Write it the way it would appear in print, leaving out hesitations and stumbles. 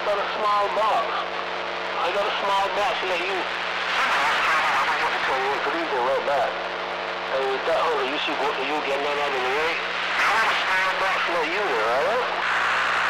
got a small box. I got a small box like you. I'm going to tell you, please go right back. Hey, that hole, you see what you getting out of the way? I want a small box like you.